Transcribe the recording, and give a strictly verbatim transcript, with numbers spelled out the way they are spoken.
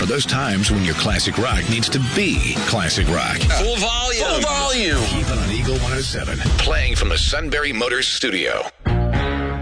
for those times when your classic rock needs to be classic rock. Full volume. Full volume. Keep it on Eagle one oh seven, playing from the Sunbury Motors studio.